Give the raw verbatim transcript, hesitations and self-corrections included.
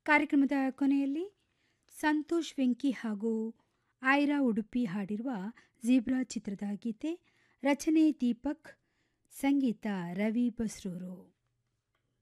ಕಾರ್ಯಕ್ರಮದ ಕೊನೆಯಲ್ಲಿ ಸಂತೋಷ್ ವೆಂಕಿ ಹಾಗೂ ಆಯ್ರಾ ಉಡುಪಿ ಹಾಡಿರುವ ಝೀಬ್ರಾ ಚಿತ್ರದ ಗೀತೆ. ರಚನೆ ದೀಪಕ್, ಸಂಗೀತ ರವಿ ಬಸ್ರೂರು.